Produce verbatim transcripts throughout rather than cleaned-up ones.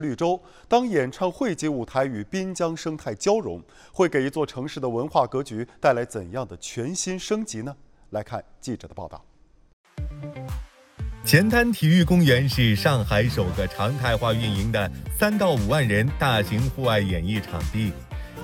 绿洲，当演唱会级舞台与滨江生态交融，会给一座城市的文化格局带来怎样的全新升级呢？来看记者的报道。 前滩体育公园是上海首个常态化运营的三到五万人大型户外演艺场地。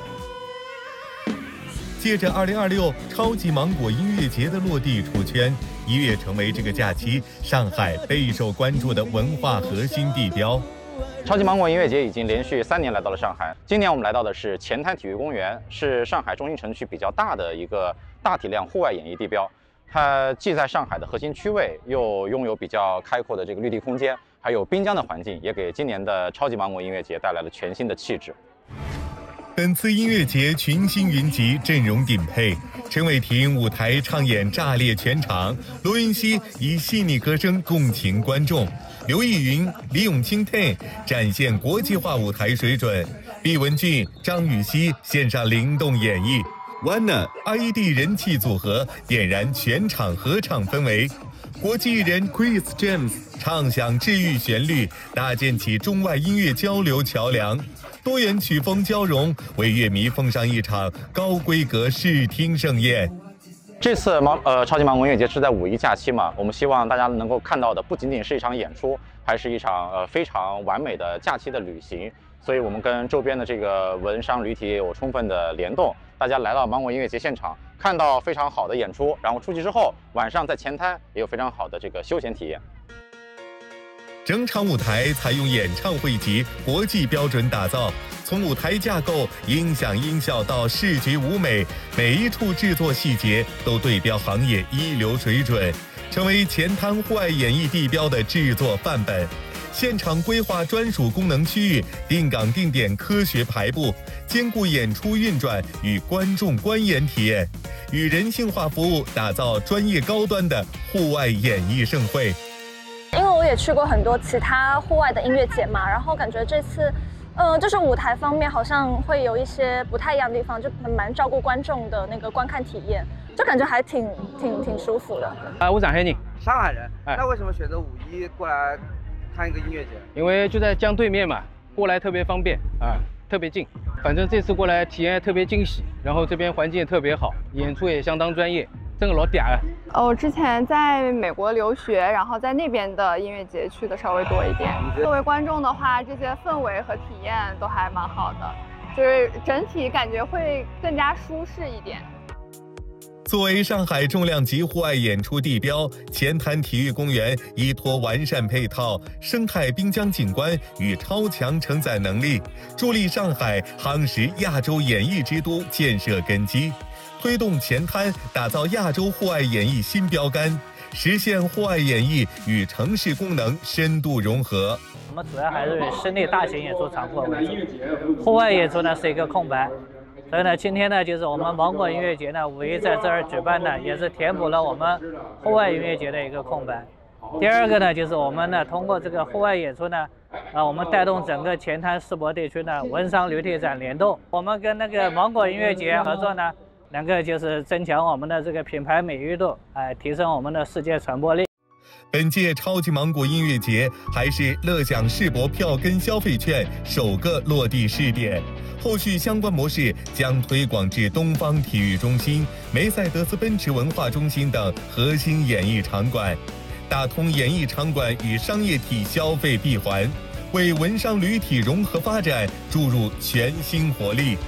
借着二零二六超级芒果音乐节的落地出圈，一跃成为这个假期上海备受关注的文化核心地标。 超级芒果音乐节已经连续三年来到了上海，今年我们来到的是前滩体育公园，是上海中心城区比较大的一个大体量户外演艺地标。它既在上海的核心区位，又拥有比较开阔的这个绿地空间，还有滨江的环境，也给今年的超级芒果音乐节带来了全新的气质。 本次音乐节群星云集，阵容顶配。陈伟霆舞台唱演炸裂全场，罗云熙以细腻歌声共情观众，刘奕云、李永清 Ten 展现国际化舞台水准，毕雯珺、张雨绮献上灵动演绎。Wanna I E D 人气组合点燃全场合唱氛围，国际艺人 Chris James 唱响治愈旋律，搭建起中外音乐交流桥梁，多元曲风交融，为乐迷奉上一场高规格视听盛宴。 这次芒呃超级芒果音乐节是在五一假期嘛，我们希望大家能够看到的不仅仅是一场演出，还是一场呃非常完美的假期的旅行。所以我们跟周边的这个文商旅体也有充分的联动，大家来到芒果音乐节现场，看到非常好的演出，然后出去之后，晚上在前滩也有非常好的这个休闲体验。 整场舞台采用演唱会级国际标准打造，从舞台架构、音响、音效到视觉舞美，每一处制作细节都对标行业一流水准，成为前滩户外演艺地标的制作范本。现场规划专属功能区域，定岗定点科学排布，兼顾演出运转与观众观演体验，与人性化服务打造专业高端的户外演艺盛会。 因为我也去过很多其他户外的音乐节嘛，然后感觉这次，呃，就是舞台方面好像会有一些不太一样的地方，就蛮照顾观众的那个观看体验，就感觉还挺挺挺舒服的。 啊，我张海宁， 上海人， 哎， 那为什么选择五一过来看一个音乐节？ 因为就在江对面嘛，过来特别方便啊，特别近。反正这次过来体验特别惊喜，然后这边环境也特别好，演出也相当专业，真的老嗲啊。 哦，我之前在美国留学，然后在那边的音乐节去的稍微多一点。作为观众的话，这些氛围和体验都还蛮好的，就是整体感觉会更加舒适一点。 作为上海重量级户外演出地标，前滩体育公园依托完善配套、生态滨江景观与超强承载能力，助力上海夯实亚洲演艺之都建设根基，推动前滩打造亚洲户外演艺新标杆，实现户外演艺与城市功能深度融合。 我们主要还是以室内大型演出场所为主，户外演出呢是一个空白。所以呢，今天呢，就是我们芒果音乐节呢，五一在这儿举办呢，也是填补了我们户外音乐节的一个空白。第二个呢，就是我们呢，通过这个户外演出呢，啊，我们带动整个前滩世博地区呢，文商旅体展联动。我们跟那个芒果音乐节合作呢，能够就是增强我们的这个品牌美誉度，哎，提升我们的世界传播力。 本届超级芒果音乐节还是乐享世博票根消费券首个落地试点，后续相关模式将推广至东方体育中心、梅赛德斯奔驰文化中心等核心演艺场馆，打通演艺场馆与商业体消费闭环，为文商旅体融合发展注入全新活力。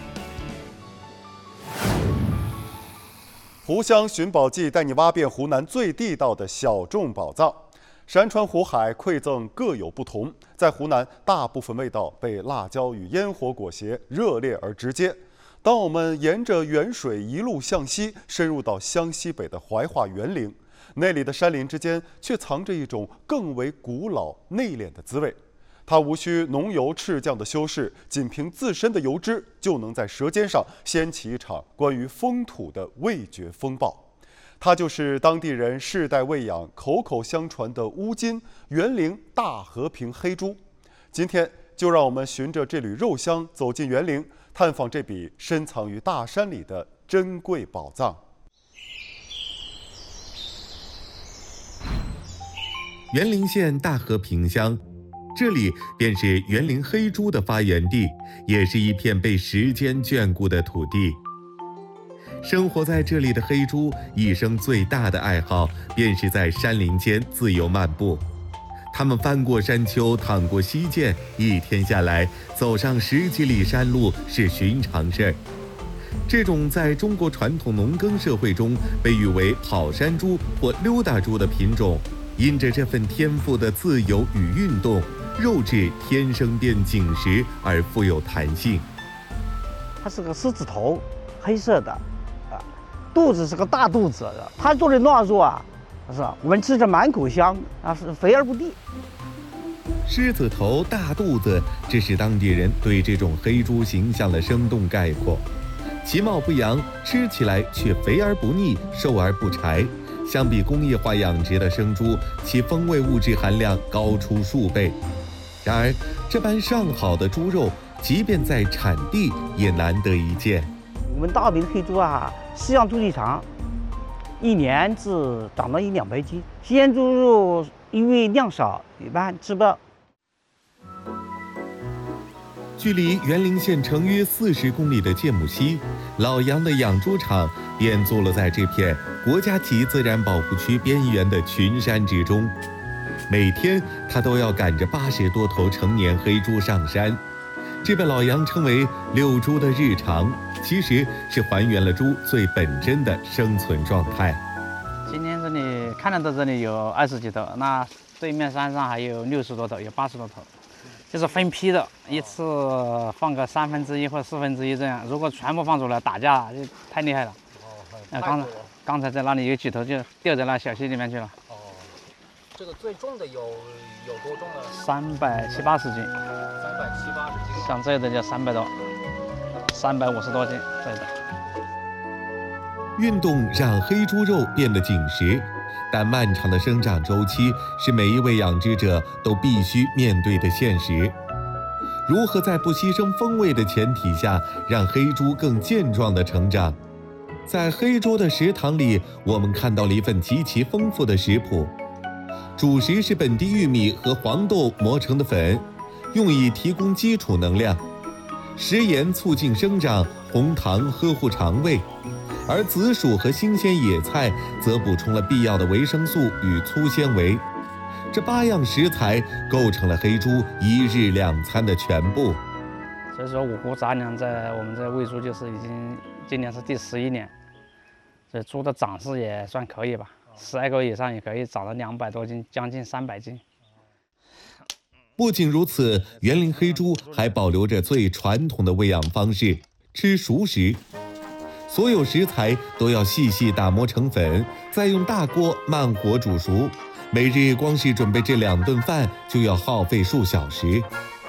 湖湘寻宝记带你挖遍湖南最地道的小众宝藏。山川湖海馈赠各有不同，在湖南，大部分味道被辣椒与烟火裹挟，热烈而直接。当我们沿着沅水一路向西，深入到湘西北的怀化沅陵，那里的山林之间却藏着一种更为古老内敛的滋味。它无需浓油赤酱的修饰，仅凭自身的油脂就能在舌尖上掀起一场关于风土的味觉风暴。它就是当地人世代喂养、口口相传的乌金沅陵大和平黑猪。今天就让我们循着这缕肉香走进沅陵，探访这笔深藏于大山里的珍贵宝藏。 沅陵县大和平乡， 这里便是园林黑猪的发源地，也是一片被时间眷顾的土地。生活在这里的黑猪，一生最大的爱好便是在山林间自由漫步。它们翻过山丘，淌过溪涧，一天下来走上十几里山路是寻常事儿。这种在中国传统农耕社会中被誉为跑山猪或溜达猪的品种，因着这份天赋的自由与运动，肉质天生便紧实而富有弹性。 它是个狮子头，黑色的，啊，肚子是个大肚子，它做的腊肉啊，是吧？我们吃着满口香，啊，是肥而不腻。 狮子头、大肚子，这是当地人对这种黑猪形象的生动概括。其貌不扬，吃起来却肥而不腻，瘦而不柴。相比工业化养殖的生猪，其风味物质含量高出数倍。然而，这般上好的猪肉，即便在产地也难得一见。 我们大饼黑猪啊，饲养猪体长，一年只长到一两百斤。西安猪肉因为量少，一般吃不到。 距离园林县城约四十公里的芥母溪，老杨的养猪场便坐落在这片国家级自然保护区边缘的群山之中。每天他都要赶着八十多头成年黑猪上山，这被老杨称为遛猪的日常，其实是还原了猪最本真的生存状态。 今天这里看得到，这里有二十几头，那对面山上还有六十多头，有八十多头。就是分批的，一次放个三分之一或四分之一这样。如果全部放出来打架，就太厉害了。哦，刚才刚才在那里有几头就掉在那小溪里面去了。 哦，这个最重的有有多重呢？ 三百七八十斤。 三百七八十斤。 像这个就三百多，三百五十多斤这个。 运动让黑猪肉变得紧实。但漫长的生长周期是每一位养殖者都必须面对的现实。如何在不牺牲风味的前提下，让黑猪更健壮地成长？在黑猪的食堂里，我们看到了一份极其丰富的食谱。主食是本地玉米和黄豆磨成的粉，用以提供基础能量；食盐促进生长，红糖呵护肠胃。而紫薯和新鲜野菜则补充了必要的维生素与粗纤维，这八样食材构成了黑猪一日两餐的全部。 所以说五谷杂粮在我们这喂猪就是已经今年是第十一年，这猪的长势也算可以吧，十来个月以上也可以长到两百多斤，将近三百斤。 不仅如此，园林黑猪还保留着最传统的喂养方式——吃熟食。所有食材都要细细打磨成粉，再用大锅慢火煮熟。每日光是准备这两顿饭就要耗费数小时。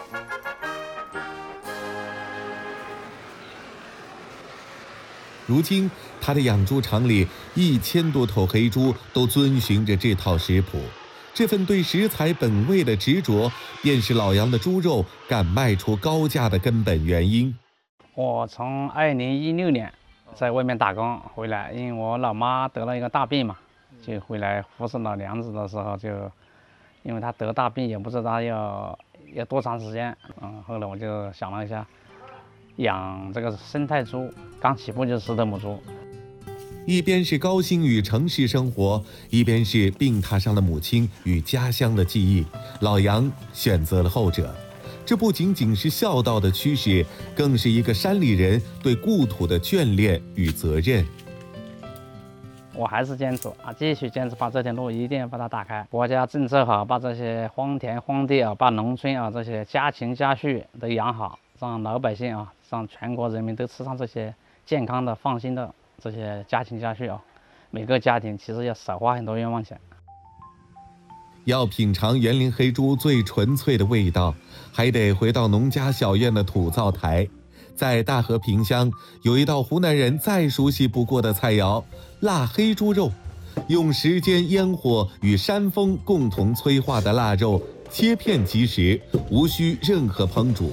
如今，他的养猪场里一千多头黑猪都遵循着这套食谱。这份对食材本味的执着，便是老杨的猪肉敢卖出高价的根本原因。 我从二零一六年在外面打工回来，因为我老妈得了一个大病嘛，就回来服侍老娘子的时候就，因为她得大病也不知道要要多长时间，嗯，后来我就想了一下，养这个生态猪，刚起步就是十头母猪。 一边是高薪与城市生活，一边是病榻上的母亲与家乡的记忆，老杨选择了后者。这不仅仅是孝道的驱使，更是一个山里人对故土的眷恋与责任。 我还是坚持啊，继续坚持把这条路一定要把它打开。国家政策好，把这些荒田荒地啊，把农村啊这些家禽家畜都养好，让老百姓啊，让全国人民都吃上这些健康的、放心的这些家禽家畜啊。每个家庭其实要少花很多冤枉钱。 要品尝园林黑猪最纯粹的味道，还得回到农家小院的土灶台。在大和萍乡，有一道湖南人再熟悉不过的菜肴——腊黑猪肉。用时间、烟火与山风共同催化的腊肉，切片即食，无需任何烹煮。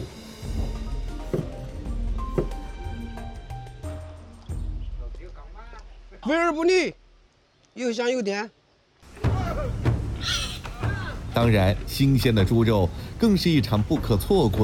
肥而不腻，又香又甜。 当然，新鲜的猪肉更是一场不可错过